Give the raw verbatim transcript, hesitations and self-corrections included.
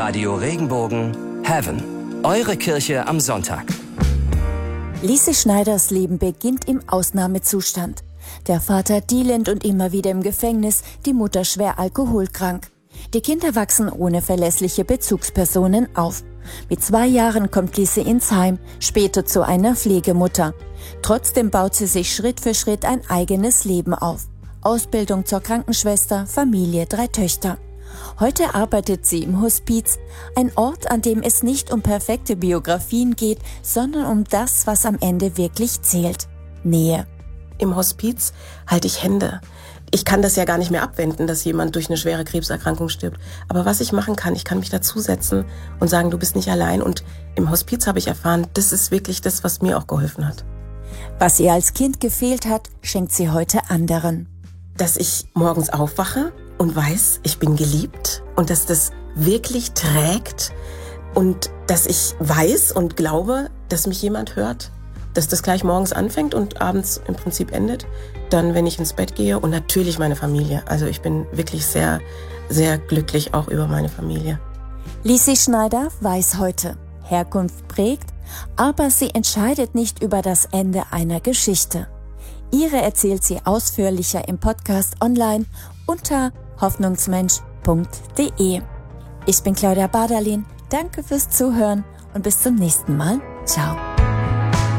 Radio Regenbogen Heaven. Eure Kirche am Sonntag. Lise Schneiders Leben beginnt im Ausnahmezustand. Der Vater dealend und immer wieder im Gefängnis, die Mutter schwer alkoholkrank. Die Kinder wachsen ohne verlässliche Bezugspersonen auf. Mit zwei Jahren kommt Lise ins Heim, später zu einer Pflegemutter. Trotzdem baut sie sich Schritt für Schritt ein eigenes Leben auf. Ausbildung zur Krankenschwester, Familie, drei Töchter. Heute arbeitet sie im Hospiz, ein Ort, an dem es nicht um perfekte Biografien geht, sondern um das, was am Ende wirklich zählt: Nähe. Im Hospiz halte ich Hände. Ich kann das ja gar nicht mehr abwenden, dass jemand durch eine schwere Krebserkrankung stirbt. Aber was ich machen kann, ich kann mich dazusetzen und sagen, du bist nicht allein. Und im Hospiz habe ich erfahren, das ist wirklich das, was mir auch geholfen hat. Was ihr als Kind gefehlt hat, schenkt sie heute anderen. Dass ich morgens aufwache und weiß, ich bin geliebt und dass das wirklich trägt und dass ich weiß und glaube, dass mich jemand hört, dass das gleich morgens anfängt und abends im Prinzip endet, dann, wenn ich ins Bett gehe, und natürlich meine Familie. Also ich bin wirklich sehr, sehr glücklich auch über meine Familie. Lise Schneider weiß heute, Herkunft prägt, aber sie entscheidet nicht über das Ende einer Geschichte. Ihre erzählt sie ausführlicher im Podcast online unter hoffnungsmensch punkt de. Ich bin Claudia Baderlin, danke fürs Zuhören und bis zum nächsten Mal. Ciao.